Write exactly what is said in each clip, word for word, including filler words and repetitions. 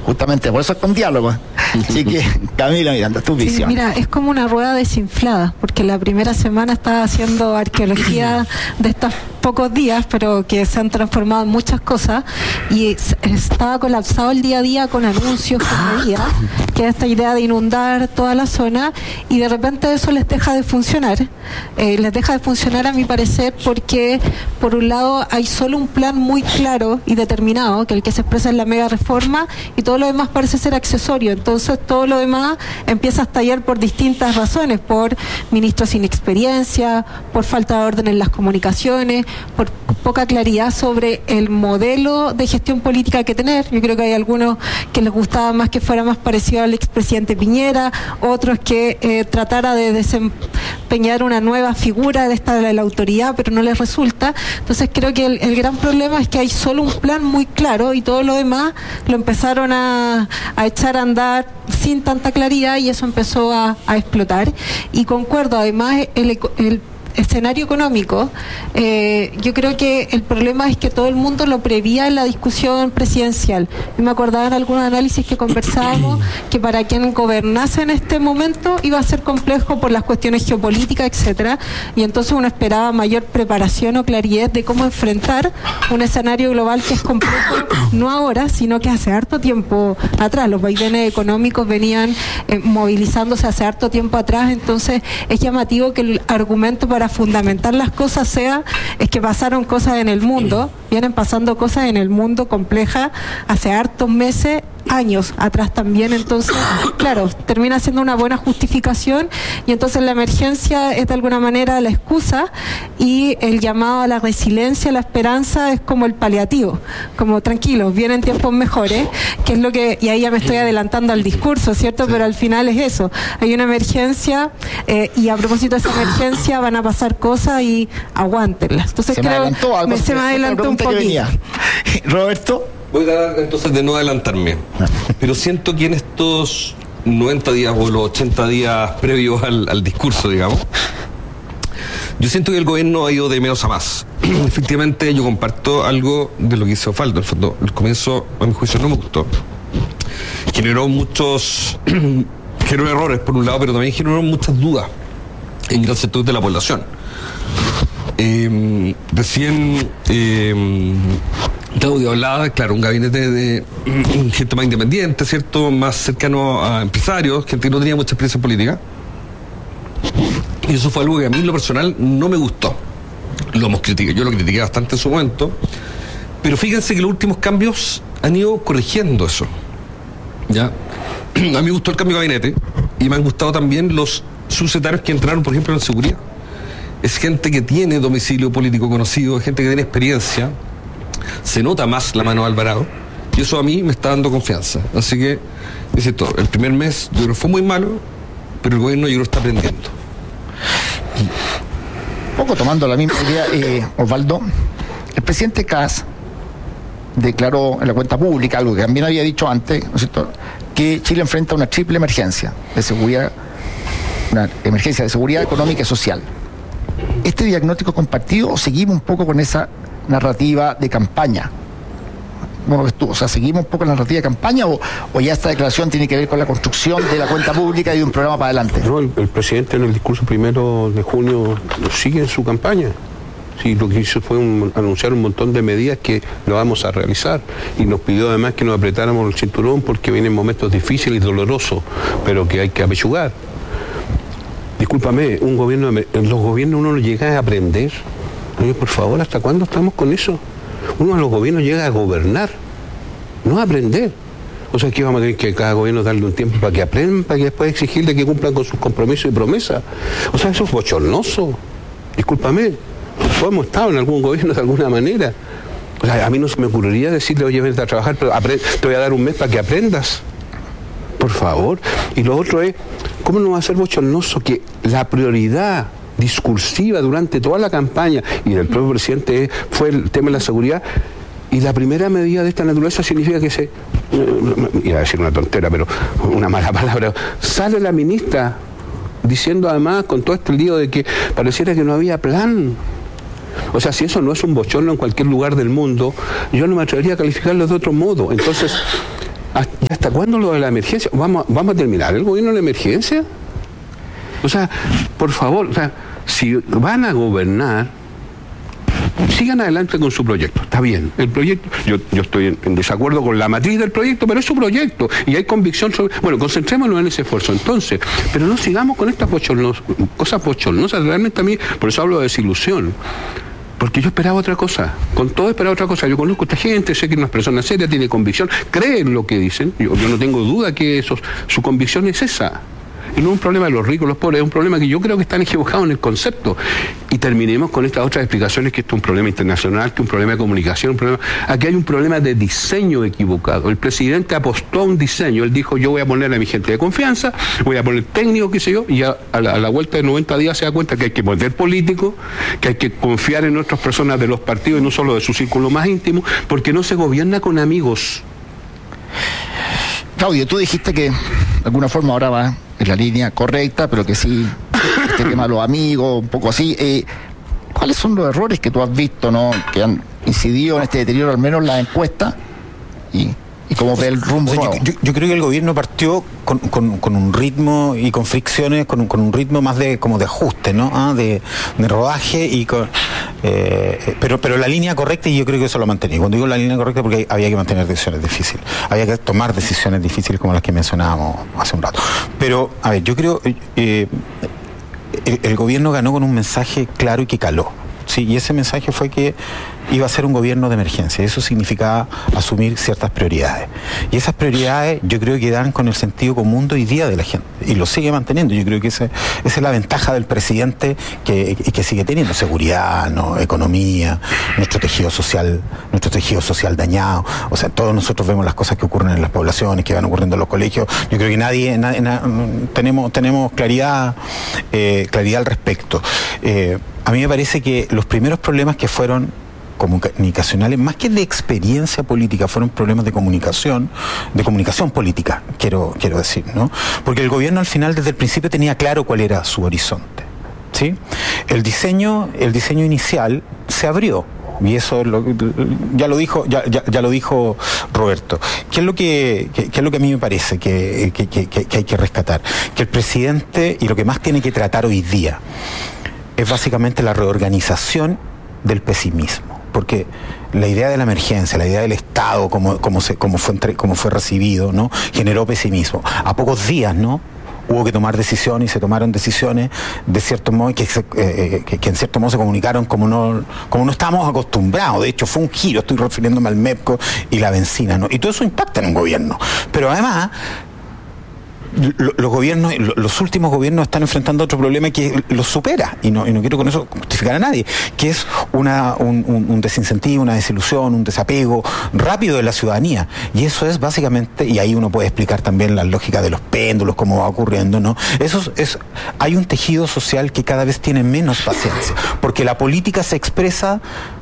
justamente por eso es con diálogo. Así que, Camila Miranda, tu visión. Sí, mira, es como una rueda desinflada, porque la primera semana estaba haciendo arqueología de estos pocos días, pero que se han transformado en muchas cosas, y estaba colapsado el día a día con anuncios, con medidas, que es esta idea de inundar toda la zona, y de repente eso les deja de funcionar. Eh, les deja de funcionar, a mi parecer, porque por un lado hay solo un plan muy claro y determinado, que es el que se expresa en la mega reforma, y todo lo demás parece ser accesorio. Entonces todo lo demás empieza a estallar por distintas razones, por ministros sin experiencia, por falta de orden en las comunicaciones, por poca claridad sobre el modelo de gestión política que tener. Yo creo que hay algunos que les gustaba más que fuera más parecido al expresidente Piñera, otros que eh, tratara de desempeñar una nueva figura de esta de la autoridad, pero no les resulta. Entonces creo que el, el gran problema es que hay solo un plan muy claro y todo lo demás lo empezaron a, a echar a andar sin tanta claridad, y eso empezó a, a explotar. Y concuerdo, además, el, el escenario económico, eh, yo creo que el problema es que todo el mundo lo prevía en la discusión presidencial. Yo me acordaba en algunos análisis que conversábamos que para quien gobernase en este momento iba a ser complejo por las cuestiones geopolíticas, etcétera, y entonces uno esperaba mayor preparación o claridad de cómo enfrentar un escenario global que es complejo, no ahora, sino que hace harto tiempo atrás. Los vaivenes económicos venían eh, movilizándose hace harto tiempo atrás. Entonces es llamativo que el argumento para fundamentar las cosas sea es que pasaron cosas en el mundo, vienen pasando cosas en el mundo complejas hace hartos meses, años atrás también. Entonces, claro, termina siendo una buena justificación, y entonces la emergencia es de alguna manera la excusa, y el llamado a la resiliencia, a la esperanza, es como el paliativo, como tranquilos, vienen tiempos mejores, que es lo que, y ahí ya me estoy adelantando al discurso, ¿cierto? Sí. Pero al final es eso, hay una emergencia, eh, y a propósito de esa emergencia van a pasar cosas y aguántenlas. Entonces se creo, me adelantó algo, me, se me adelantó un poquito. Roberto. Voy a tratar entonces de no adelantarme, pero siento que en estos noventa días o los ochenta días previos al, al discurso, digamos, yo siento que el gobierno ha ido de menos a más. Efectivamente, yo comparto algo de lo que hizo Osvaldo. En el fondo, el comienzo, a mi juicio, no me gustó. Generó muchos, generó errores por un lado, pero también generó muchas dudas en gran sector de la población. Eh, recién eh, Claudio hablaba, claro, un gabinete de um, gente más independiente, ¿cierto? Más cercano a empresarios, gente que no tenía mucha experiencia política. Y eso fue algo que a mí en lo personal no me gustó. Lo hemos criticado, yo lo critiqué bastante en su momento. Pero fíjense que los últimos cambios han ido corrigiendo eso. ¿Ya? A mí me gustó el cambio de gabinete, y me han gustado también los subsecretarios que entraron, por ejemplo, en seguridad. Es gente que tiene domicilio político conocido, es gente que tiene experiencia. Se nota más la mano de Alvarado, y eso a mí me está dando confianza. Así que, insisto, el primer mes yo creo que fue muy malo, pero el gobierno yo creo que está aprendiendo. Un poco tomando la misma idea, eh, Osvaldo, el presidente Kast declaró en la cuenta pública, algo que también había dicho antes, ¿no es cierto?, que Chile enfrenta una triple emergencia de seguridad, una emergencia de seguridad económica y social. ¿Este diagnóstico compartido, o seguimos un poco con esa narrativa de campaña? ¿Cómo ves tú? O sea, ¿seguimos un poco la narrativa de campaña, o, o ya esta declaración tiene que ver con la construcción de la cuenta pública y de un programa para adelante? No, el, el presidente en el discurso primero de junio sigue en su campaña. Sí, lo que hizo fue un, anunciar un montón de medidas que lo vamos a realizar, y nos pidió además que nos apretáramos el cinturón porque vienen momentos difíciles y dolorosos, pero que hay que apechugar. Discúlpame, un gobierno, los gobiernos uno no llega a aprender. Oye, por favor, ¿hasta cuándo estamos con eso? Uno a los gobiernos llega a gobernar, no a aprender. O sea, que vamos a tener que cada gobierno darle un tiempo para que aprendan, para que después exigirle que cumplan con sus compromisos y promesas. O sea, eso es bochornoso. Discúlpame, todos hemos estado en algún gobierno de alguna manera. O sea, a mí no se me ocurriría decirle, oye, vente a trabajar, pero te voy a dar un mes para que aprendas. Por favor. Y lo otro es, ¿cómo no va a ser bochornoso que la prioridad discursiva durante toda la campaña y del propio presidente fue el tema de la seguridad, y la primera medida de esta naturaleza significa que se, iba a decir una tontera, pero una mala palabra, sale la ministra diciendo además con todo este lío de que pareciera que no había plan? O sea, si eso no es un bochorno en cualquier lugar del mundo, yo no me atrevería a calificarlo de otro modo. Entonces, ¿Hasta cuándo lo de la emergencia? ¿Vamos, vamos a terminar el gobierno de la emergencia? O sea, por favor, o sea, si van a gobernar, sigan adelante con su proyecto, está bien. El proyecto, yo, yo estoy en, en desacuerdo con la matriz del proyecto, pero es su proyecto y hay convicción sobre. Bueno, concentrémonos en ese esfuerzo entonces, pero no sigamos con estas bochornos, cosas bochornosas. Realmente a mí, por eso hablo de desilusión. Porque yo esperaba otra cosa, con todo esperaba otra cosa. Yo conozco a esta gente, sé que es una persona seria, tiene convicción, cree en lo que dicen. Yo, yo no tengo duda que eso, su convicción es esa. Y no es un problema de los ricos, los pobres, es un problema que yo creo que están equivocados en el concepto. Y terminemos con estas otras explicaciones, que esto es un problema internacional, que es un problema de comunicación, un problema. Aquí hay un problema de diseño equivocado. El presidente apostó a un diseño, él dijo, yo voy a poner a mi gente de confianza, voy a poner técnico, qué sé yo, y a, a, la, a la vuelta de noventa días se da cuenta que hay que poner político, que hay que confiar en otras personas de los partidos y no solo de su círculo más íntimo, porque no se gobierna con amigos. Claudio, tú dijiste que de alguna forma ahora va en la línea correcta, pero que sí, este tema de los amigos, un poco así. Eh, ¿Cuáles son los errores que tú has visto, no, que han incidido en este deterioro, al menos en la encuesta? Y, y cómo ve el rumbo. O sea, yo, yo, yo creo que el gobierno partió con, con, con un ritmo y con fricciones, con, con un ritmo más de como de ajuste, ¿no? Ah, de, de rodaje y con, eh, pero pero la línea correcta, y yo creo que eso lo mantení. Cuando digo la línea correcta, porque había que mantener decisiones difíciles, había que tomar decisiones difíciles como las que mencionábamos hace un rato. Pero a ver, yo creo eh, el, el gobierno ganó con un mensaje claro y que caló. Sí, y ese mensaje fue que iba a ser un gobierno de emergencia. Eso significaba asumir ciertas prioridades. Y esas prioridades yo creo que dan con el sentido común de hoy día de la gente. Y lo sigue manteniendo. Yo creo que esa, esa es la ventaja del presidente que, que sigue teniendo. Seguridad, ¿no? Economía, nuestro tejido social, nuestro tejido social dañado. O sea, todos nosotros vemos las cosas que ocurren en las poblaciones, que van ocurriendo en los colegios. Yo creo que nadie, nadie, nadie tenemos, tenemos claridad, eh, claridad al respecto. Eh, a mí me parece que los primeros problemas que fueron comunicacionales, más que de experiencia política, fueron problemas de comunicación, de comunicación política, quiero, quiero decir, ¿no? Porque el gobierno al final desde el principio tenía claro cuál era su horizonte, ¿sí? El diseño, el diseño inicial se abrió. Y eso lo, ya lo dijo, ya, ya, ya lo dijo Roberto. ¿Qué es lo que, qué, qué es lo que a mí me parece que, que, que, que hay que rescatar? Que el presidente, y lo que más tiene que tratar hoy día, es básicamente la reorganización del pesimismo. Porque la idea de la emergencia, la idea del Estado, como, como, se, como, fue, entre, como fue recibido, ¿no? Generó pesimismo. A pocos días, ¿no? Hubo que tomar decisiones y se tomaron decisiones de cierto modo que, se, eh, que, que en cierto modo se comunicaron como no, como no estábamos acostumbrados. De hecho, fue un giro, estoy refiriéndome al MEPCO y la benzina, ¿no? Y todo eso impacta en un gobierno. Pero además, los gobiernos, los últimos gobiernos están enfrentando otro problema que los supera, y no, y no quiero con eso justificar a nadie, que es una, un, un, un desincentivo, una desilusión, un desapego rápido de la ciudadanía. Y eso es básicamente, y ahí uno puede explicar también la lógica de los péndulos, cómo va ocurriendo, ¿no? Eso es, hay un tejido social que cada vez tiene menos paciencia, porque la política se expresa.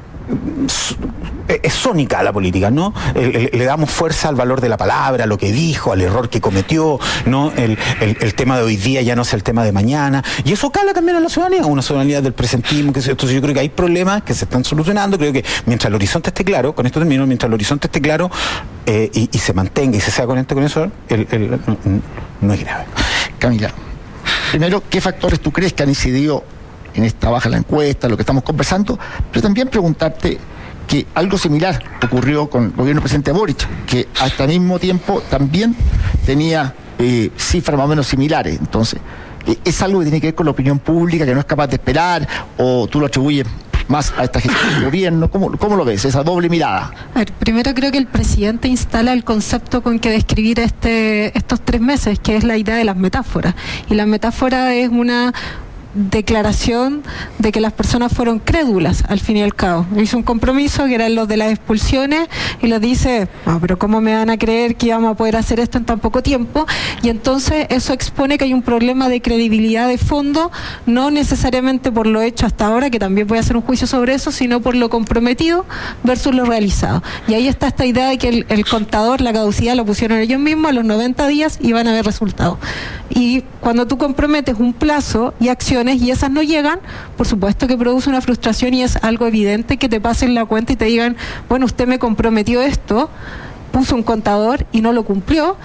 Es sónica la política, ¿no? Le, le, le damos fuerza al valor de la palabra, a lo que dijo, al error que cometió, ¿no? El, el, el tema de hoy día ya no es el tema de mañana. Y eso cala también a la ciudadanía, una ciudadanía del presentismo. Que entonces yo creo que hay problemas que se están solucionando. Creo que mientras el horizonte esté claro, con esto termino, mientras el horizonte esté claro eh, y, y se mantenga y se sea coherente con eso, el, el, no, no es grave. Camila, primero, ¿qué factores tú crees que han incidido en esta baja la encuesta, lo que estamos conversando? Pero también preguntarte que algo similar ocurrió con el gobierno del presidente Boric, que hasta el mismo tiempo también tenía eh, cifras más o menos similares. Entonces, eh, ¿es algo que tiene que ver con la opinión pública, que no es capaz de esperar, o tú lo atribuyes más a esta gestión del gobierno? ¿Cómo, cómo lo ves, esa doble mirada? A ver, primero creo que el presidente instala el concepto con que describir este, estos tres meses, que es la idea de las metáforas. Y la metáfora es una declaración de que las personas fueron crédulas al fin y al cabo. Hizo un compromiso que eran los de las expulsiones y les dice, ah, pero ¿cómo me van a creer que íbamos a poder hacer esto en tan poco tiempo? Y entonces eso expone que hay un problema de credibilidad de fondo, no necesariamente por lo hecho hasta ahora, que también voy a hacer un juicio sobre eso, sino por lo comprometido versus lo realizado. Y ahí está esta idea de que el, el contador, la caducidad lo pusieron ellos mismos, a los noventa días iban a haber resultados. Y cuando tú comprometes un plazo y acciones y esas no llegan, por supuesto que produce una frustración, y es algo evidente que te pasen la cuenta y te digan, bueno, usted me comprometió esto, puso un contador y no lo cumplió,